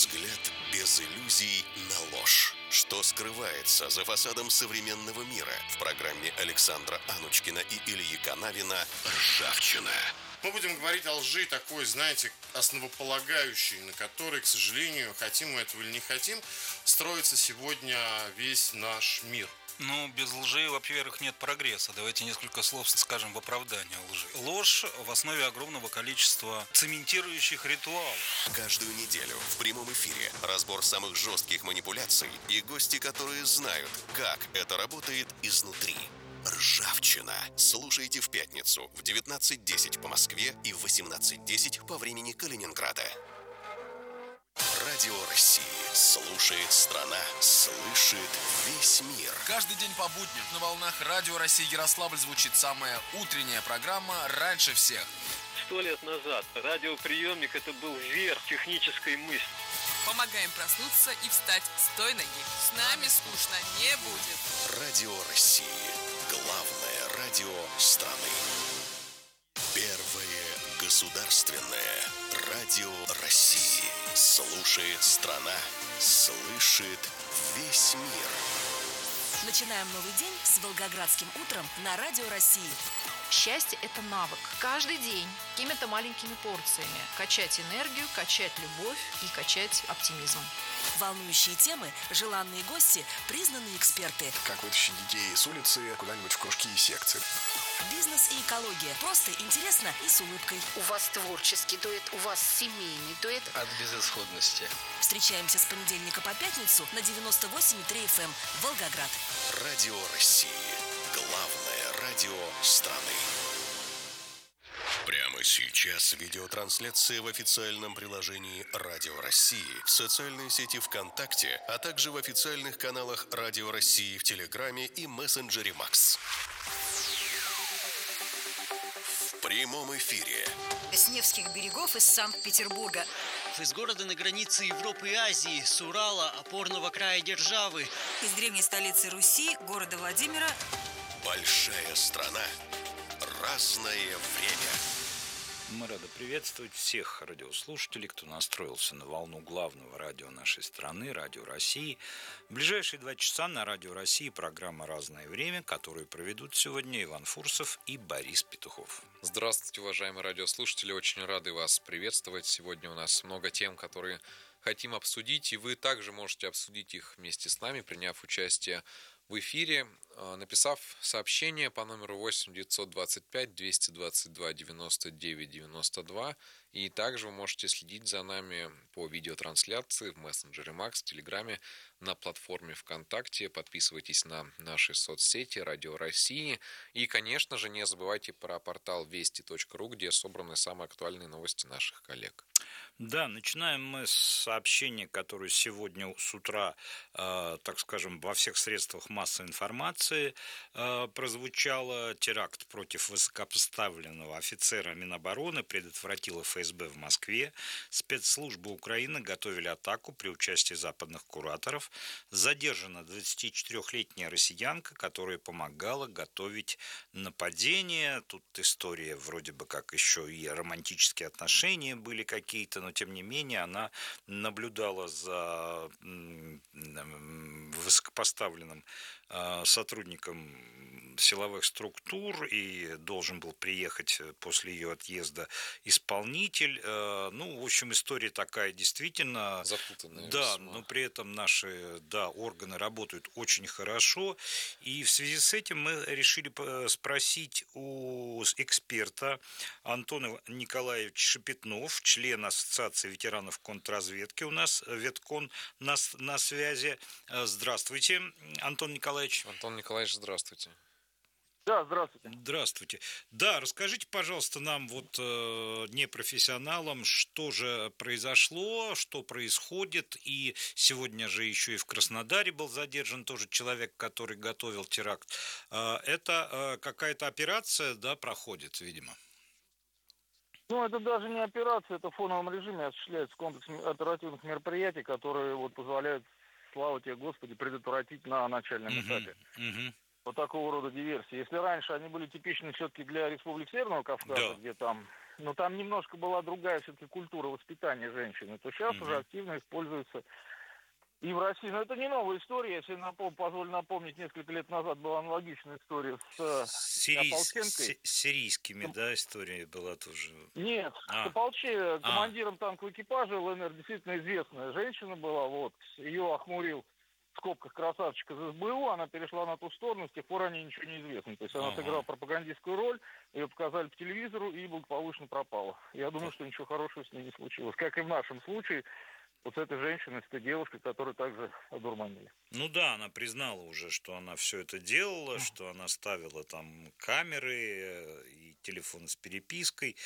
Взгляд без иллюзий на ложь. Что скрывается за фасадом современного мира? В программе Александра Анучкина и Ильи Канавина «Ржавчина». Мы будем говорить о лжи такой, знаете, основополагающей, на которой, к сожалению, хотим мы этого или не хотим, строится сегодня весь наш мир. Ну, без лжи, во-первых, нет прогресса. Давайте несколько слов скажем в оправдание лжи. Ложь в основе огромного количества цементирующих ритуалов. Каждую неделю в прямом эфире разбор самых жестких манипуляций и гости, которые знают, как это работает изнутри. «Ржавчина». Слушайте в пятницу в 19:10 по Москве и в 18:10 по времени Калининграда. Радио России. Слушает страна, слышит весь мир. Каждый день по будням на волнах Радио России Ярославль звучит самая утренняя программа «Раньше всех». 100 лет назад радиоприемник – это был верх технической мысли. Помогаем проснуться и встать с той ноги. С нами скучно не будет. Радио России. Главное радио страны. Первое государственное радио России. Слушает страна, слышит весь мир. Начинаем новый день с Волгоградским утром на Радио России. Счастье – это навык. Каждый день какими-то маленькими порциями качать энергию, качать любовь и качать оптимизм. Волнующие темы, желанные гости, признанные эксперты. Как вытащить детей с улицы куда-нибудь в кружки и секции. Бизнес и экология. Просто интересно и с улыбкой. У вас творческий дуэт, у вас семейный дуэт. От безысходности. Встречаемся с понедельника по пятницу на 98,3 FM Волгоград. Радио России. Главное радио страны. Прямо сейчас видеотрансляция в официальном приложении Радио России, в социальной сети ВКонтакте, а также в официальных каналах Радио России в Телеграме и мессенджере Макс. В прямом эфире. С Невских берегов из Санкт-Петербурга. Из города на границе Европы и Азии, с Урала, опорного края державы. Из древней столицы Руси, города Владимира. Большая страна. Разное время. Мы рады приветствовать всех радиослушателей, кто настроился на волну главного радио нашей страны, Радио России. В ближайшие 2 часа на Радио России программа «Разное время», которую проведут сегодня Иван Фурсов и Борис Петухов. Здравствуйте, уважаемые радиослушатели, очень рады вас приветствовать. Сегодня у нас много тем, которые хотим обсудить, и вы также можете обсудить их вместе с нами, приняв участие в эфире, написав сообщение по номеру 8 925 222 99 92. И также вы можете следить за нами по видеотрансляции в мессенджере Макс, в Телеграме, на платформе ВКонтакте. Подписывайтесь на наши соцсети Радио России. И, конечно же, не забывайте про портал вести.ру, где собраны самые актуальные новости наших коллег. Да, начинаем мы с сообщения, которое сегодня с утра, так скажем, во всех средствах массовой информации прозвучало. Теракт против высокопоставленного офицера Минобороны предотвратила ФСБ в Москве. Спецслужбы Украины готовили атаку при участии западных кураторов. Задержана 24-летняя россиянка, которая помогала готовить нападение. Тут история вроде бы как еще и романтические отношения были какие-то, но тем не менее она наблюдала за высокопоставленным сотрудником силовых структур, и должен был приехать после ее отъезда исполнитель. Ну, в общем, история такая действительно запутанная. Да, весьма. но при этом наши органы работают очень хорошо. И в связи с этим мы решили спросить у эксперта Антона Николаевича Шепетнов, член Ассоциации ветеранов контрразведки. У нас Веткон на связи. Здравствуйте, Антон Николаевич. Антон Николаевич, здравствуйте. Да, здравствуйте. Здравствуйте. Да, расскажите, пожалуйста, нам, вот непрофессионалам, что же произошло, что происходит. И сегодня же еще и в Краснодаре был задержан тоже человек, который готовил теракт. Это какая-то операция, да, проходит, видимо? Ну, это даже не операция, это в фоновом режиме осуществляется комплекс оперативных мероприятий, которые вот позволяют, слава тебе, Господи, предотвратить на начальном этапе. Вот такого рода диверсии. Если раньше они были типичны все-таки для республик Северного Кавказа, где там но там немножко была другая все-таки культура воспитания женщины, то сейчас уже активно используется и в России. Но это не новая история. Если позволю напомнить, несколько лет назад была аналогичная история с ополченкой. С сирийскими, да, история была тоже? Нет, командиром танкового экипажа ЛНР действительно известная женщина была. Вот. Ее охмурил в скобках красавчик из СБУ, она перешла на ту сторону, с тех пор о ней ничего не известно. То есть она сыграла пропагандистскую роль, ее показали по телевизору и благополучно пропала. Я думаю, что ничего хорошего с ней не случилось. Как и в нашем случае, вот с этой женщиной, с этой девушкой, которую также одурманили. Ну да, она признала уже, что она все это делала, что она ставила там камеры и телефон с перепиской.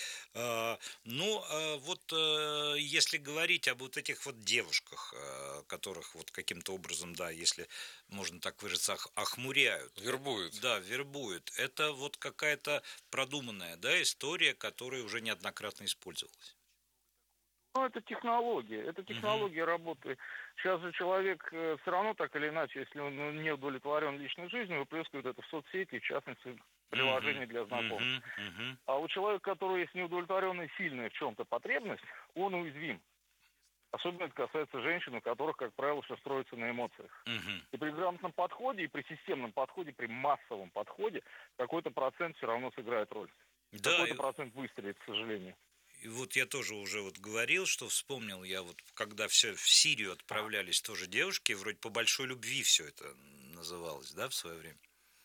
Если говорить об вот этих вот девушках, которых вот каким-то образом, да, если можно так выразиться, охмуряют. Вербуют. Да, вербуют. Это вот какая-то продуманная, да, история, которая уже неоднократно использовалась. Ну, это технология работы. Сейчас же человек все равно так или иначе, если он не удовлетворен личной жизнью, выплескивает это в соцсети, в частности, приложение для знакомств. А у человека, у которого есть неудовлетворенная сильная в чем-то потребность, он уязвим. Особенно это касается женщин, у которых, как правило, все строится на эмоциях. И при грамотном подходе, и при системном подходе, при массовом подходе, какой-то процент все равно сыграет роль. Да, какой-то процент выстрелит, к сожалению. И вот я тоже уже вот говорил, что вспомнил я вот, когда все в Сирию отправлялись тоже девушки, вроде по большой любви все это называлось, да, в свое время?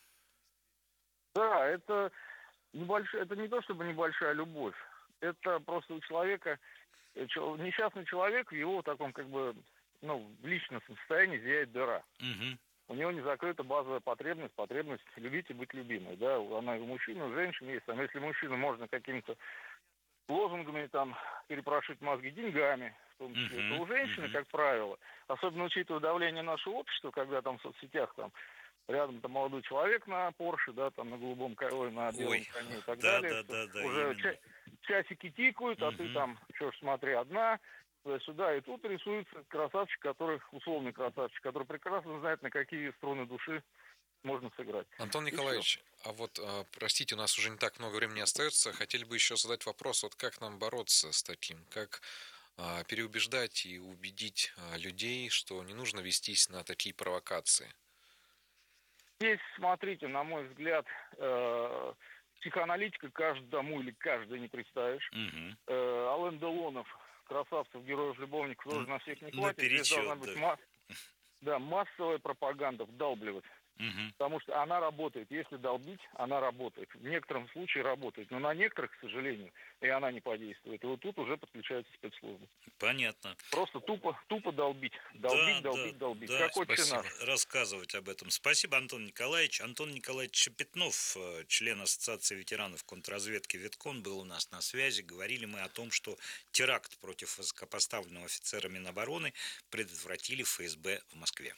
Да, это не то чтобы небольшая любовь, это просто у человека, несчастный человек в его таком в личностном состоянии зияет дыра. У него не закрыта базовая потребность любить и быть любимой, да, она и у мужчин, и у женщин есть, там, если мужчину можно каким-то лозунгами там перепрошить мозги деньгами, в том числе, то у женщины, как правило, особенно учитывая давление нашего общества, когда там в соцсетях там рядом там молодой человек на Порше, да, там на голубом коне, на белом коне и так далее, уже часики тикают, а ты там, что ж, смотри, одна, туда-сюда, и тут рисуется красавчик, условный красавчик, который прекрасно знает, на какие струны души можно сыграть. Антон Николаевич, простите, у нас уже не так много времени остается. Хотели бы еще задать вопрос, вот как нам бороться с таким? Как переубеждать и убедить людей, что не нужно вестись на такие провокации? Здесь, смотрите, на мой взгляд, психоаналитика каждому или каждой не представишь. Ален Делонов, красавцев, героев, любовников, тоже на всех не хватит. Здесь должна быть массовая пропаганда, вдалбливать. Потому что она работает. Если долбить, она работает. В некотором случае работает. Но на некоторых, к сожалению, и она не подействует. И вот тут уже подключаются спецслужбы. Понятно. Просто тупо долбить. Долбить. Да, как отче наш. Рассказывать об этом. Спасибо, Антон Николаевич. Антон Николаевич Шепетнов, член Ассоциации ветеранов контрразведки Веткон, был у нас на связи. Говорили мы о том, что теракт против высокопоставленного офицера Минобороны предотвратили ФСБ в Москве.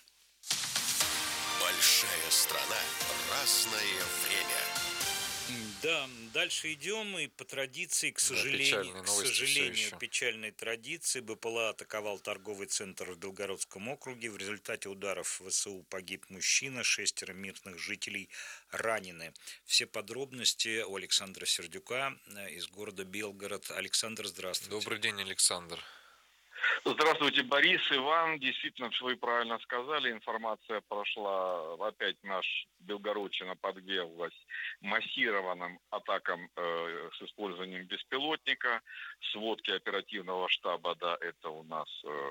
Большая страна, разное время. Да, дальше идем, и по традиции, к сожалению, печальной традиции, БПЛА атаковал торговый центр в Белгородском округе. В результате ударов ВСУ погиб мужчина, 6 мирных жителей ранены. Все подробности у Александра Сердюка из города Белгород. Александр, здравствуйте. Добрый день, Александр. Здравствуйте, Борис, Иван. Действительно, вы правильно сказали. Информация прошла. Опять наш Белгородчина подверглась массированным атакам с использованием беспилотника. Сводки оперативного штаба, да, это у нас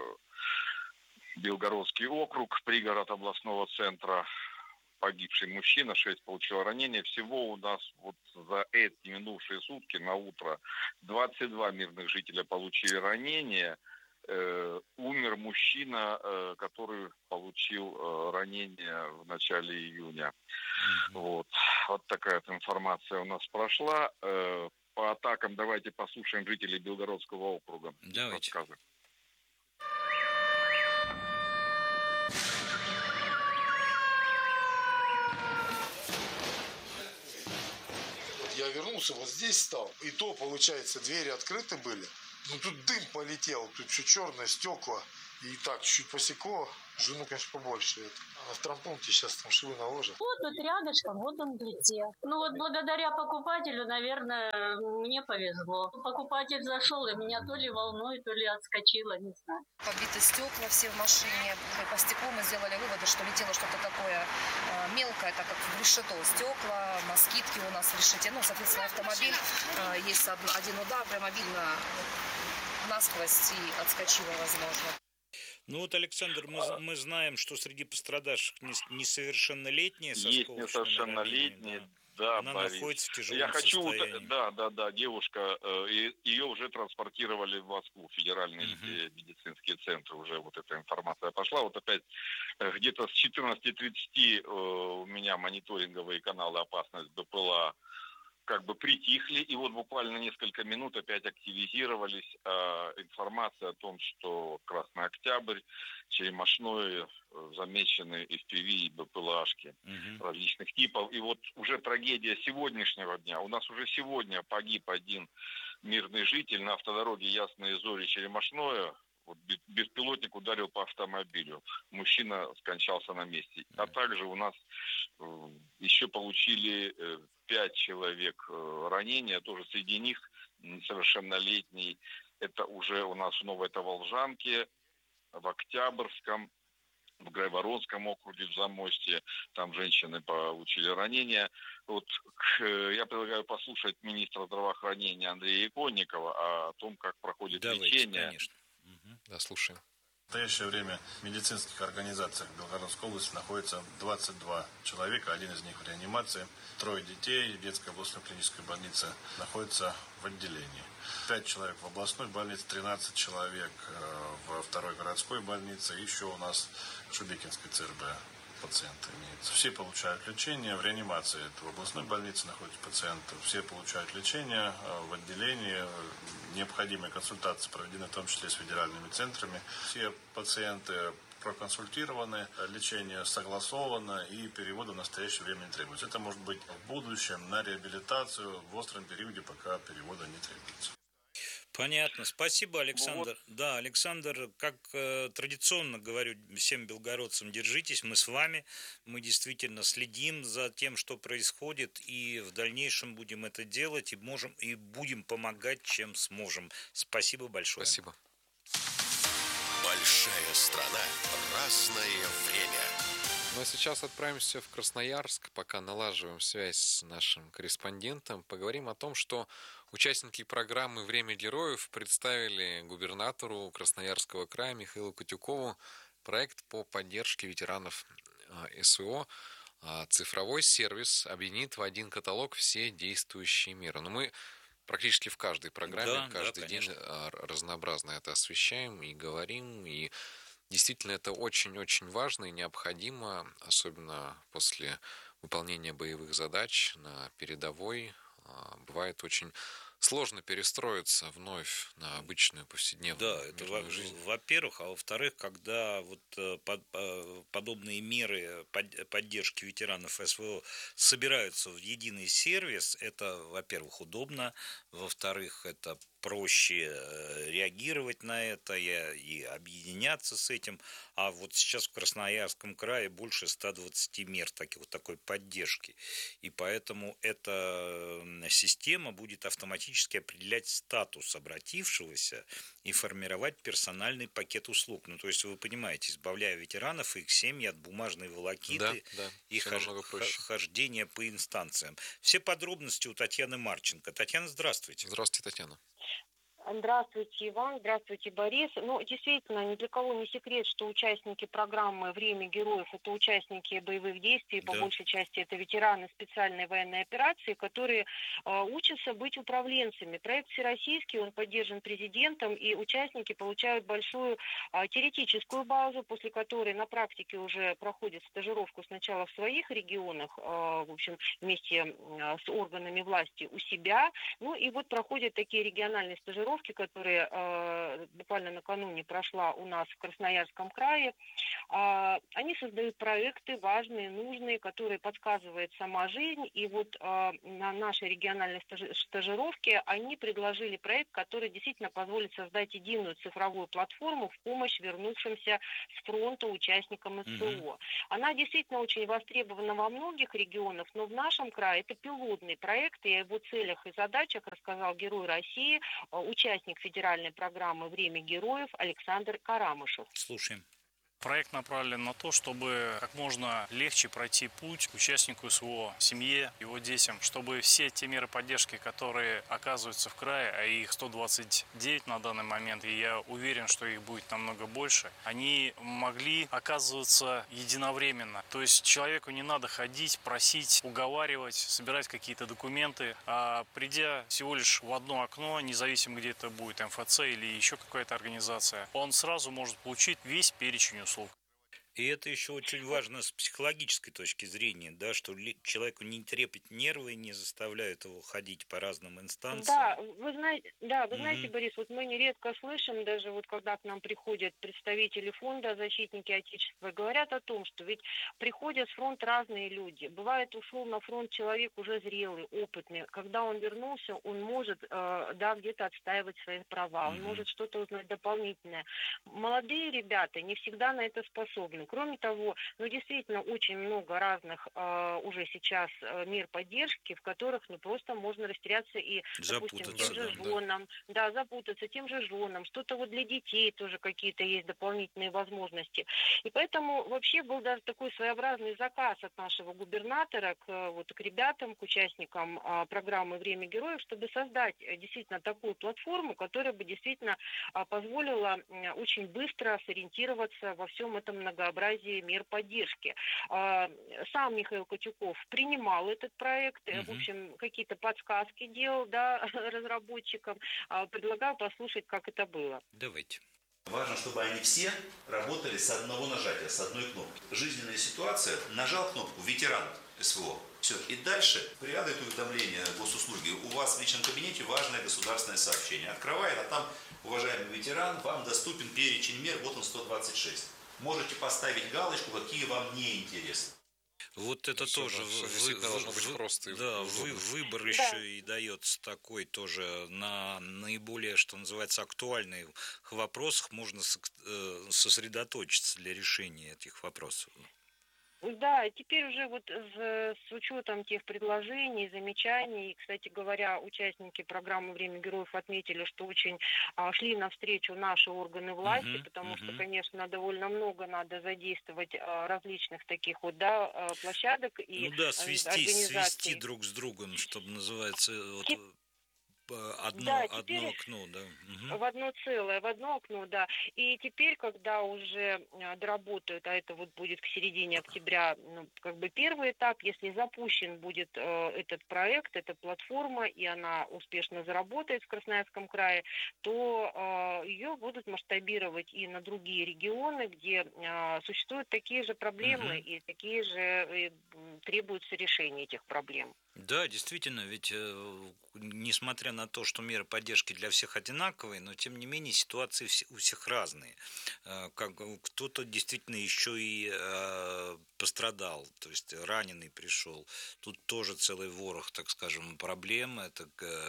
Белгородский округ, пригород областного центра. Погибший мужчина, 6 получил ранения. Всего у нас вот за эти минувшие сутки на утро 22 мирных жителя получили ранения. Умер мужчина, который получил ранение в начале июня. Вот такая информация у нас прошла. По атакам давайте послушаем жителей Белгородского округа. Давайте. Рассказы. Я вернулся, вот здесь стал, и то, получается, двери открыты были. Ну, тут дым полетел, тут все черное, стекла. И так, чуть-чуть посекло, жену, конечно, побольше. А в травмпункте сейчас там швы наложат. Вот тут рядышком, вот он где. Ну вот благодаря покупателю, наверное, мне повезло. Покупатель зашел, и меня то ли волной, то ли отскочило, не знаю. Побиты стекла все в машине. По стеклу мы сделали выводы, что летело что-то такое мелкое, так как в решето стекла, москитки у нас в решете. Ну, соответственно, автомобиль, есть один удар, прямо видно насквозь и отскочило, возможно. Ну вот, Александр, мы знаем, что среди пострадавших несовершеннолетние со есть несовершеннолетние, да, она Борис. находится в тяжелом Я хочу, состоянии. да, девушка, ее уже транспортировали в Москву, федеральные медицинские центры, уже вот эта информация пошла. Вот опять где-то с 14:30 у меня мониторинговые каналы «Опасность БПЛА» как бы притихли, и вот буквально несколько минут опять активизировались. Информация о том, что Красный Октябрь, Черемошное замечены FPV и БПЛАшки различных типов. И вот уже трагедия сегодняшнего дня. У нас уже сегодня погиб один мирный житель на автодороге Ясные Зори Черемошное. Вот беспилотник ударил по автомобилю. Мужчина скончался на месте. А также у нас еще получили 5 человек ранения, тоже среди них несовершеннолетний. Это уже у нас в Новой Таволжанке, в Октябрьском, в Грайворонском округе, в Замостье. Там женщины получили ранения. Вот я предлагаю послушать министра здравоохранения Андрея Иконникова о том, как проходит лечение. Конечно. Да, слушаем. В настоящее время в медицинских организациях Белгородской области находится 22 человека, один из них в реанимации, 3 детей, детская областной клиническая больница находится в отделении. 5 человек в областной больнице, 13 человек во второй городской больнице, еще у нас в Шубекинской ЦРБ пациенты имеются. Все получают лечение в реанимации. В областной больнице находятся пациенты. Все получают лечение в отделении. Необходимые консультации проведены, в том числе с федеральными центрами. Все пациенты проконсультированы, лечение согласовано и перевода в настоящее время не требуется. Это может быть в будущем на реабилитацию в остром периоде, пока перевода не требуется. Понятно. Спасибо, Александр. Да, Александр, как традиционно говорю всем белгородцам, держитесь, мы с вами. Мы действительно следим за тем, что происходит, и в дальнейшем будем это делать, и будем помогать, чем сможем. Спасибо большое. Спасибо. Большая страна, разное время. Ну а сейчас отправимся в Красноярск, пока налаживаем связь с нашим корреспондентом. Поговорим о том, что участники программы «Время героев» представили губернатору Красноярского края Михаилу Кутюкову проект по поддержке ветеранов СВО. Цифровой сервис объединит в один каталог все действующие меры. Но мы практически в каждой программе, каждый день разнообразно это освещаем и говорим, и действительно, это очень-очень важно и необходимо, особенно после выполнения боевых задач на передовой. Бывает очень сложно перестроиться вновь на обычную повседневную мирную жизнь. Во-первых, а во-вторых, когда вот подобные меры поддержки ветеранов СВО собираются в единый сервис, это, во-первых, удобно, во-вторых, это проще реагировать на это и объединяться с этим. А вот сейчас в Красноярском крае больше 120 мер такой поддержки. И поэтому эта система будет автоматически определять статус обратившегося и формировать персональный пакет услуг. Ну, то есть, вы понимаете, избавляя ветеранов и их семьи от бумажной волокиты и хождения по инстанциям. Все подробности у Татьяны Марченко. Татьяна, здравствуйте. Здравствуйте, Татьяна. Здравствуйте, Иван. Здравствуйте, Борис. Ну, действительно, ни для кого не секрет, что участники программы «Время героев» — это участники боевых действий, по большей части это ветераны специальной военной операции, которые учатся быть управленцами. Проект всероссийский, он поддержан президентом, и участники получают большую теоретическую базу, после которой на практике уже проходят стажировку сначала в своих регионах, в общем, вместе с органами власти у себя, ну и вот проходят такие региональные стажировки стажировки, которая буквально накануне прошла у нас в Красноярском крае. Они создают проекты важные, нужные, которые подсказывает сама жизнь. И вот на нашей региональной стажировке они предложили проект, который действительно позволит создать единую цифровую платформу в помощь вернувшимся с фронта участникам СВО. Она действительно очень востребована во многих регионах, но в нашем крае это пилотный проект, и о его целях и задачах рассказал герой России, участник федеральной программы «Время героев» Александр Карамышев. Слушаем. Проект направлен на то, чтобы как можно легче пройти путь участнику СВО, семье, его детям, чтобы все те меры поддержки, которые оказываются в крае, а их 129 на данный момент, и я уверен, что их будет намного больше, они могли оказываться единовременно. То есть человеку не надо ходить, просить, уговаривать, собирать какие-то документы, а придя всего лишь в одно окно, независимо где это будет, МФЦ или еще какая-то организация, он сразу может получить весь перечень услуг. И это еще очень важно с психологической точки зрения, да, что человеку не трепать нервы, не заставляют его ходить по разным инстанциям. Вы знаете, Борис, вот мы нередко слышим, даже вот когда к нам приходят представители фонда «Защитники Отечества», говорят о том, что ведь приходят с фронта разные люди. Бывает, ушел на фронт человек уже зрелый, опытный. Когда он вернулся, он может, где-то отстаивать свои права, он может что-то узнать дополнительное. Молодые ребята не всегда на это способны. Кроме того, действительно очень много разных уже сейчас мер поддержки, в которых просто можно растеряться и, допустим, тем же женам, запутаться тем же женам, что-то вот для детей тоже какие-то есть дополнительные возможности. И поэтому вообще был даже такой своеобразный заказ от нашего губернатора к ребятам, к участникам программы «Время героев», чтобы создать действительно такую платформу, которая бы действительно позволила очень быстро сориентироваться во всем этом многообразии мер поддержки. Сам Михаил Котюков принимал этот проект, в общем, какие-то подсказки делал, разработчикам. Предлагаю послушать, как это было. Давайте. Важно, чтобы они все работали с одного нажатия, с одной кнопки. Жизненная ситуация, нажал кнопку «Ветеран СВО». Все. И дальше придает уведомление госуслуги. У вас в личном кабинете важное государственное сообщение. Открывает, а там, уважаемый ветеран, вам доступен перечень мер, вот он 126. Можете поставить галочку, какие вам не интересны. Вот это тоже должно быть просто. Выбор еще и дается такой тоже на наиболее, что называется, актуальных вопросах можно сосредоточиться для решения этих вопросов. Да, теперь уже с учетом тех предложений, замечаний, кстати говоря, участники программы «Время героев» отметили, что очень шли навстречу наши органы власти, потому что, конечно, довольно много надо задействовать различных таких площадок и организаций. Свести друг с другом, чтобы называется одно окно, в одно целое, в одно окно, И теперь, когда уже доработают, а это будет к середине октября, первый этап, если запущен будет этот проект, эта платформа, и она успешно заработает в Красноярском крае, то ее будут масштабировать и на другие регионы, где существуют такие же проблемы и такие же требуются решения этих проблем. Да, действительно, ведь несмотря на то, что меры поддержки для всех одинаковые, но тем не менее ситуации у всех разные. Кто-то действительно еще и пострадал, то есть раненый пришел. Тут тоже целый ворох, так скажем, проблем. Это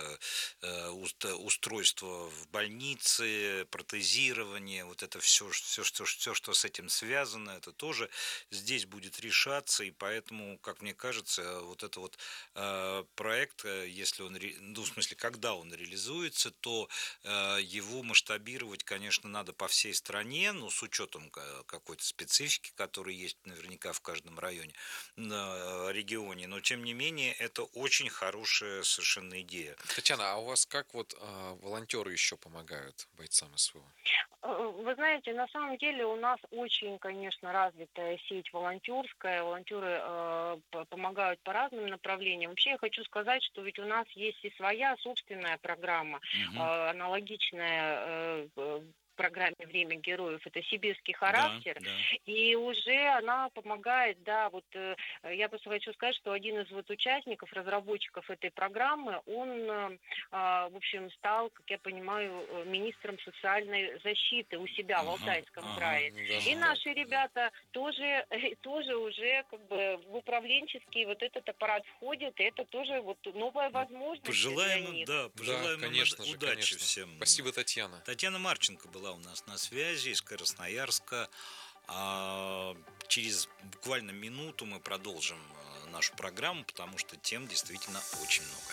устройство в больнице, протезирование, вот это все, что с этим связано, это тоже здесь будет решаться, и поэтому, как мне кажется, вот это вот проект, если он, когда он реализуется, то его масштабировать, конечно, надо по всей стране, с учетом какой-то специфики, которая есть наверняка в каждом регионе, но тем не менее это очень хорошая совершенно идея. Татьяна, а у вас как волонтеры еще помогают бойцам СВО? Вы знаете, на самом деле у нас очень, конечно, развитая сеть волонтерская. Волонтеры помогают по разным направлениям. Вообще я хочу сказать, что ведь у нас есть и своя собственная программа, аналогичная программе «Время героев», это сибирский характер. Да. И уже она помогает, я просто хочу сказать, что один из участников, разработчиков этой программы, он, в общем, стал, как я понимаю, министром социальной защиты у себя в Алтайском крае. И наши ребята тоже уже как бы в управленческий этот аппарат входят, и это тоже новая возможность. Пожелаем им, конечно же, удачи конечно. Всем. Спасибо, Татьяна. Татьяна Марченко была у нас на связи из Красноярска. Через буквально минуту мы продолжим нашу программу, потому что тем действительно очень много.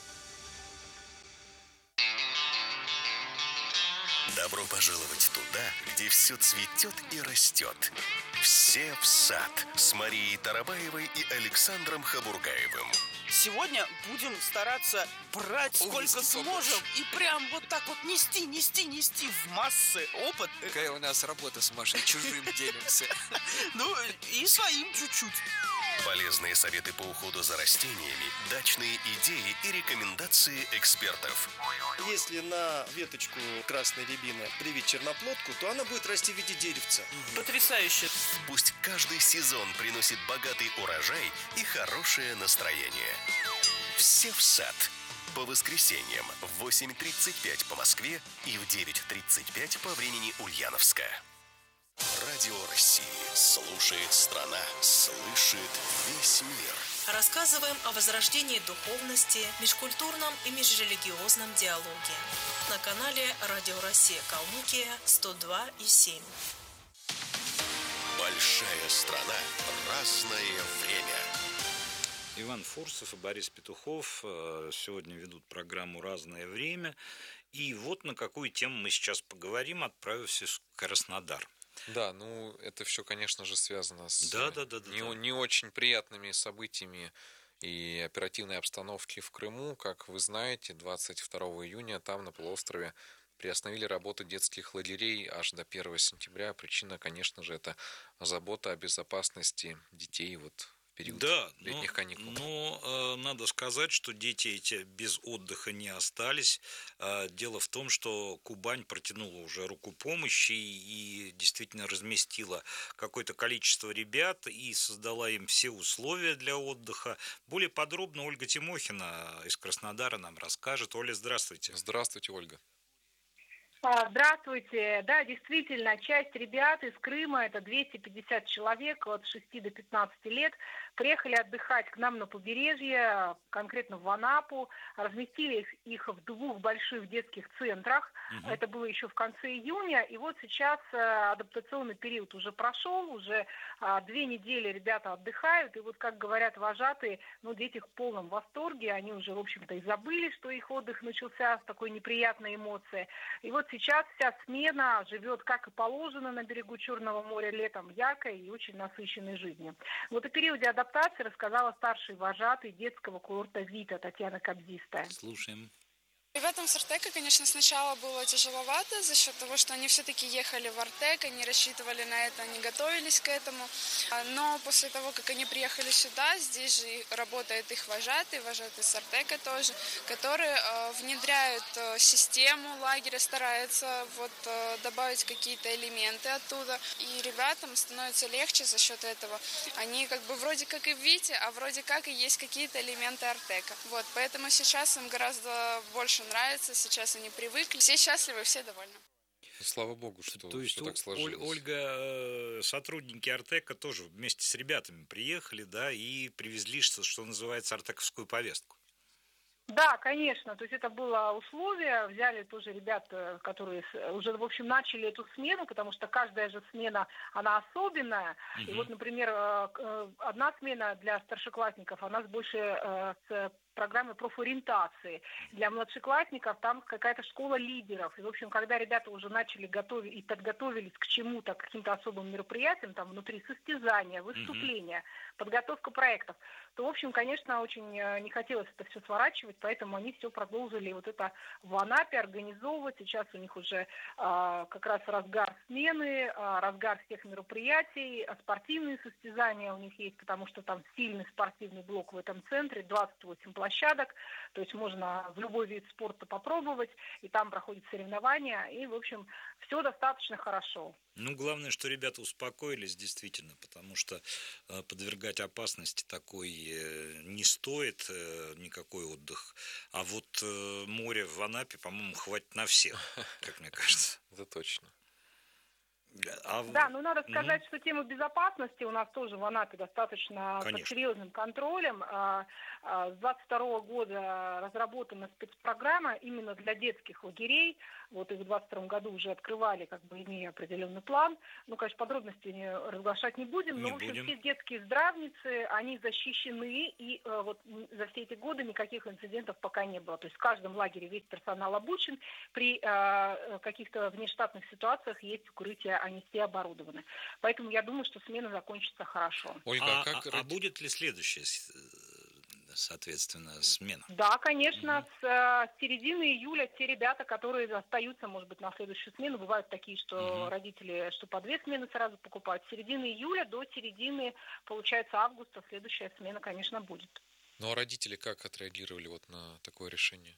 Добро пожаловать туда, где все цветет и растет. Все в сад с Марией Тарабаевой и Александром Хабургаевым. Сегодня будем стараться брать сколько сможем и прям так нести в массы опыт. Какая у нас работа с Машей, чужим делимся. И своим чуть-чуть. Полезные советы по уходу за растениями, дачные идеи и рекомендации экспертов. Если на веточку красной рябины привить черноплодку, то она будет расти в виде деревца. Потрясающе. Пусть каждый сезон приносит богатый урожай и хорошее настроение. Все в сад. По воскресеньям в 8:35 по Москве и в 9:35 по времени Ульяновска. Радио России слушает страна, слышит весь мир. Рассказываем о возрождении духовности, межкультурном и межрелигиозном диалоге. На канале Радио Россия Калмыкия 102,7. Большая страна, разное время. Иван Фурсов и Борис Петухов сегодня ведут программу «Разное время». И вот на какую тему мы сейчас поговорим, отправившись в Краснодар. Да, это все, конечно же, связано с не очень приятными событиями и оперативной обстановки в Крыму. Как вы знаете, 22 июня там, на полуострове, приостановили работу детских лагерей аж до 1 сентября. Причина, конечно же, это забота о безопасности детей в период летних каникул. Но надо сказать, что дети эти без отдыха не остались. Дело в том, что Кубань протянула уже руку помощи и действительно разместила какое-то количество ребят и создала им все условия для отдыха. Более подробно Ольга Тимохина из Краснодара нам расскажет. Оля, здравствуйте. Здравствуйте, Ольга. Здравствуйте. Да, действительно, часть ребят из Крыма, это 250 человек от 6 до 15 лет, приехали отдыхать к нам на побережье, конкретно в Анапу, разместили их в 2 больших детских центрах. Это было еще в конце июня, и вот сейчас адаптационный период уже прошел, уже 2 недели ребята отдыхают, и как говорят вожатые, дети в полном восторге, они уже, в общем-то, и забыли, что их отдых начался с такой неприятной эмоцией. И сейчас вся смена живет, как и положено, на берегу Черного моря летом, яркой и очень насыщенной жизнью. О периоде адаптации рассказала старший вожатый детского курорта «Вита» Татьяна Кобзистая. Слушаем. Ребятам с Артека, конечно, сначала было тяжеловато за счет того, что они все-таки ехали в Артек, они рассчитывали на это, они готовились к этому. Но после того, как они приехали сюда, здесь же работает их вожатый с Артека тоже, которые внедряют систему лагеря, стараются добавить какие-то элементы оттуда. И ребятам становится легче за счет этого. Они вроде как и в Вите, а вроде как и есть какие-то элементы Артека. Поэтому сейчас им гораздо больше нравится, сейчас они привыкли, все счастливы, все довольны. Слава богу, что так сложилось. Ольга, сотрудники Артека тоже вместе с ребятами приехали, и привезли, что называется, артековскую повестку. Да, конечно, то есть это было условие, взяли тоже ребят, которые уже, в общем, начали эту смену, потому что каждая же смена, она особенная. И например, одна смена для старшеклассников, она больше с программы профориентации. Для младшеклассников там какая-то школа лидеров. И, в общем, когда ребята уже начали готовить и подготовились к чему-то, к каким-то особым мероприятиям, там внутри состязания, выступления, подготовка проектов, то, в общем, конечно, очень не хотелось это все сворачивать, поэтому они все продолжили это в Анапе организовывать. Сейчас у них уже как раз разгар смены, разгар всех мероприятий, спортивные состязания у них есть, потому что там сильный спортивный блок в этом центре, 28 площадок площадок, то есть можно в любой вид спорта попробовать, и там проходят соревнования, и, в общем, все достаточно хорошо. Ну, главное, что ребята успокоились действительно, потому что подвергать опасности такой не стоит никакой отдых. А вот море в Анапе, по-моему, хватит на всех, как мне кажется. Это точно. Да, но надо сказать, что тема безопасности у нас тоже в Анапе достаточно под серьезным контролем. С 22 года разработана спецпрограмма именно для детских лагерей. Вот их в 22 году уже открывали, как бы имея определенный план. Ну, конечно, подробности разглашать не будем, но, в общем, все детские здравницы, они защищены, и вот за все эти годы никаких инцидентов пока не было. То есть в каждом лагере весь персонал обучен, при каких-то внештатных ситуациях есть укрытия, они все оборудованы. Поэтому я думаю, что смена закончится хорошо. Ольга, а будет ли следующая, соответственно, смена? Да, конечно, с середины июля те ребята, которые остаются, может быть, на следующую смену, бывают такие, что родители, что по 2 смены сразу покупают. С середины июля до середины, получается, августа следующая смена, конечно, будет. Ну, а родители как отреагировали вот на такое решение?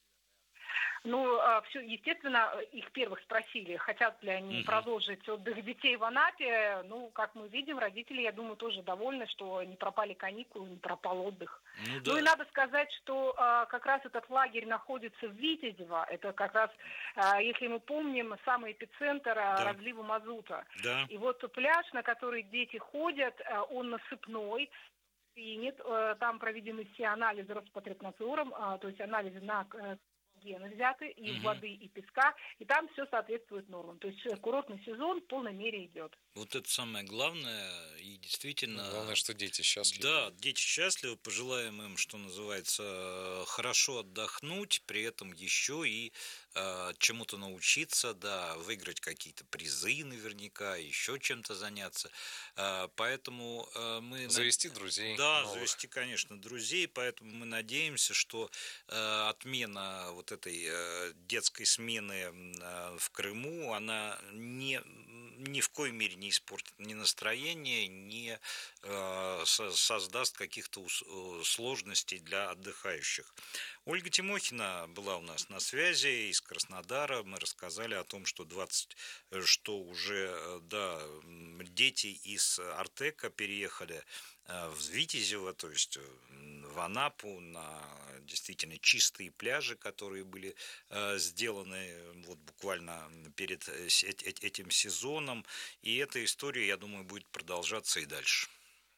Ну, все, естественно, их первых спросили, хотят ли они продолжить отдых детей в Анапе. Ну, как мы видим, родители, я думаю, тоже довольны, что не пропали каникулы, не пропал отдых. Ну и надо сказать, что как раз этот лагерь находится в Витязево. Это как раз, если мы помним, самый эпицентр разлива мазута. Да. И вот пляж, на который дети ходят, он насыпной. И нет, там проведены все анализы Роспотребнадзором, то есть анализы на гены взяты и воды, и песка, и там все соответствует нормам. То есть курортный сезон в полной мере идет. Вот это самое главное, и действительно... Главное, что дети счастливы. Да, дети счастливы, пожелаем им, что называется, хорошо отдохнуть, при этом еще и чему-то научиться, да, выиграть какие-то призы наверняка, еще чем-то заняться. Поэтому мы... Завести друзей. Да, новых. завести, конечно, друзей, поэтому мы надеемся, что отмена вот этой детской смены в Крыму, она ни в коей мере не испортит ни настроение, не создаст каких-то сложностей для отдыхающих. Ольга Тимохина была у нас на связи из Краснодара. Мы рассказали о том, что уже дети из Артека переехали в Витязево, то есть в Анапу, на действительно чистые пляжи, которые были сделаны вот буквально перед этим сезоном. И эта история, я думаю, будет продолжаться и дальше.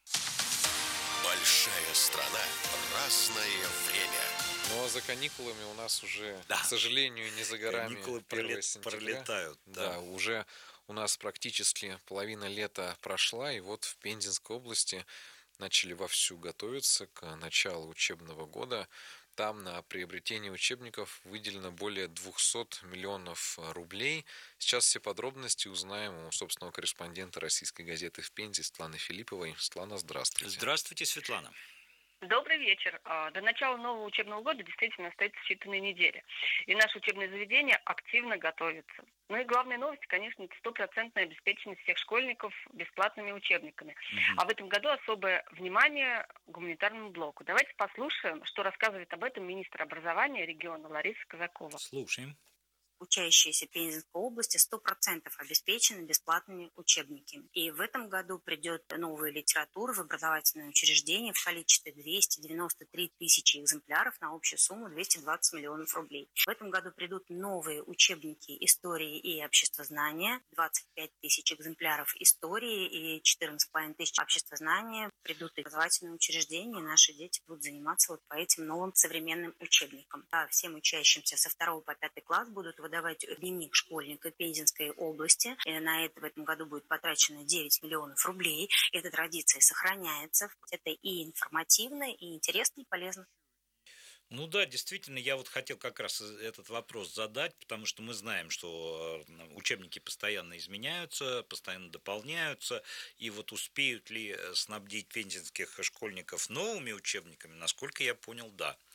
Большая страна, разное время. Ну а за каникулами у нас уже, к сожалению, не за горами. Каникулы 1 сентября. пролетают. Да, уже у нас практически половина лета прошла, и вот в Пензенской области начали вовсю готовиться к началу учебного года. Там на приобретение учебников выделено более 200 миллионов рублей. Сейчас все подробности узнаем у собственного корреспондента российской газеты в Пензе Светланы Филипповой. Светлана, здравствуйте. Здравствуйте, Светлана. Добрый вечер. До начала нового учебного года действительно остается считанные недели. И наши учебные заведения активно готовятся. Ну и главная новость, конечно, это 100% обеспеченность всех школьников бесплатными учебниками. А в этом году особое внимание гуманитарному блоку. Давайте послушаем, что рассказывает об этом министр образования региона Лариса Казакова. Слушаем. Учащиеся Пензенской области 100% обеспечены бесплатными учебниками. И в этом году придет новая литература в образовательные учреждения в количестве 293 тысячи экземпляров на общую сумму 220 миллионов рублей. В этом году придут новые учебники истории и обществознания, 25 тысяч экземпляров истории и 14,5 тысяч обществознания. Придут в образовательные учреждения, и наши дети будут заниматься вот по этим новым современным учебникам. А всем учащимся со 2 по 5 класс будут выдавать дневник школьника Пензенской области. И на это в этом году будет потрачено 9 миллионов рублей. Эта традиция сохраняется. Это и информативно, и интересно, и полезно. Ну да, действительно, я вот хотел как раз этот вопрос задать, потому что мы знаем, что учебники постоянно изменяются, постоянно дополняются, и вот успеют ли снабдить пензенских школьников новыми учебниками, насколько я понял, да.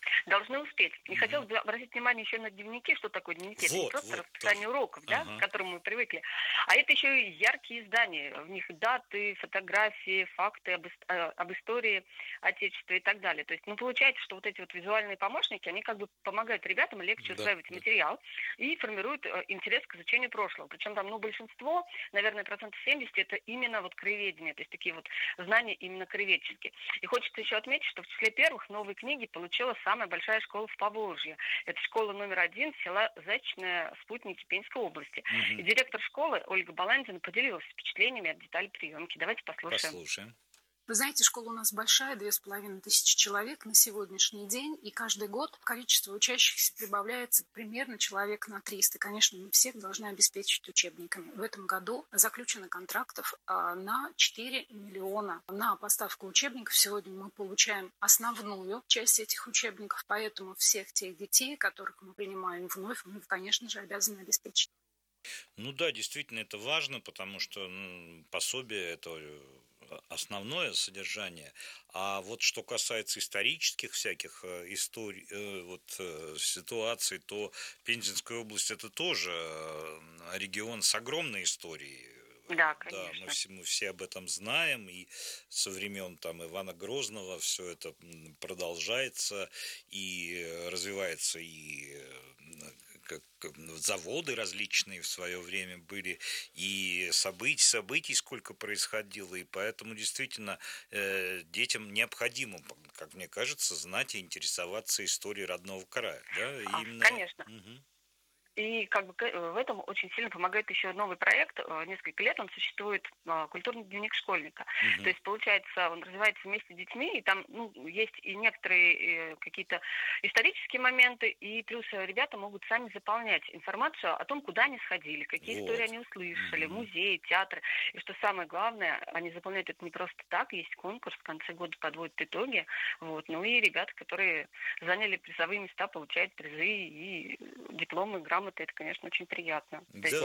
Должны успеть. И хотелось бы обратить внимание еще на дневники. Что такое дневники? Это не просто расписание уроков, да, к которому мы привыкли. А это еще и яркие издания. В них даты, фотографии, факты об истории Отечества и так далее. То есть, получается, что вот эти вот визуальные помощники, они как бы помогают ребятам легче усваивать материал и формируют интерес к изучению прошлого. Причем там, большинство, наверное, 70% это именно вот краеведение. То есть, такие вот знания именно краеведческие. И хочется еще отметить, что в числе первых новые книги получила самая большая школа в Поволжье. Это школа номер 1 села Зачная, Спутники Пензенской области. И директор школы Ольга Баландина поделилась впечатлениями от деталей приемки. Давайте послушаем. Вы знаете, школа у нас большая, 2500 человек на сегодняшний день, и каждый год количество учащихся прибавляется примерно человек на 300. Конечно, мы всех должны обеспечить учебниками. В этом году заключено контрактов на 4 миллиона на поставку учебников. Сегодня мы получаем основную часть этих учебников, поэтому всех тех детей, которых мы принимаем вновь, мы, конечно же, обязаны обеспечить. Да, действительно, это важно, потому что пособие – это основное содержание. А вот что касается исторических всяких историй, ситуаций, то Пензенская область – это тоже регион с огромной историей. Да, конечно. Да, мы все об этом знаем, и со времен Ивана Грозного все это продолжается и развивается, и заводы различные в свое время были, и событий сколько происходило, и поэтому действительно детям необходимо, как мне кажется, знать и интересоваться историей родного края. Да? Конечно. И в этом очень сильно помогает еще новый проект. Несколько лет он существует, «Культурный дневник школьника». То есть, получается, он развивается вместе с детьми, и там есть и некоторые какие-то исторические моменты, и плюс ребята могут сами заполнять информацию о том, куда они сходили, какие истории они услышали, музеи, театры. И что самое главное, они заполняют это не просто так, есть конкурс, в конце года подводят итоги. И ребята, которые заняли призовые места, получают призы и дипломы, грамоты. Это, конечно, очень приятно.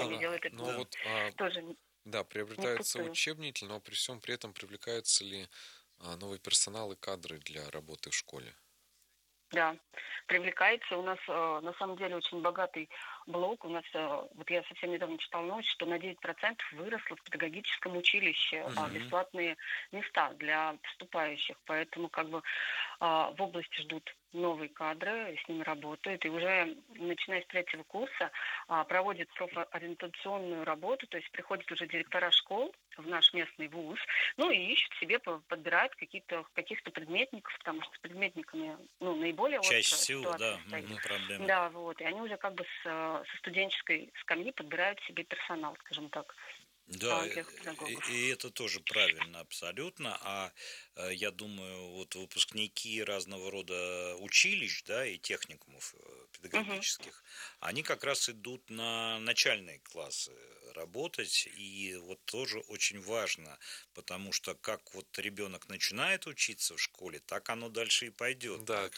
Да, приобретаются учебники, но при всем при этом привлекаются ли новый персонал и кадры для работы в школе? Да, привлекается. У нас на самом деле очень богатый блок. У нас, я совсем недавно читала новость, что на 9% выросло в педагогическом училище бесплатные места для поступающих. Поэтому в области ждут новые кадры, с ними работают. И уже начиная с 3 курса проводят профориентационную работу, то есть приходят уже директора школ в наш местный вуз, и ищут себе, подбирают каких-то предметников, потому что с предметниками наиболее острая ситуация стоит. Проблема. Да, и они уже со студенческой скамьи подбирают себе персонал, скажем так. Да, и это тоже правильно абсолютно. А я думаю, выпускники разного рода училищ, и техникумов педагогических, они как раз идут на начальные классы работать, и тоже очень важно, потому что как ребенок начинает учиться в школе, так оно дальше и пойдет. Да,